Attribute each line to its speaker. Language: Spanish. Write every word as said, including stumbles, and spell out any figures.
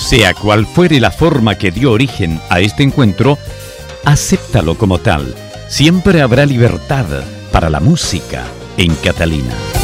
Speaker 1: Sea cual fuere la forma que dio origen a este encuentro, acéptalo como tal. Siempre habrá libertad para la música en Catalina.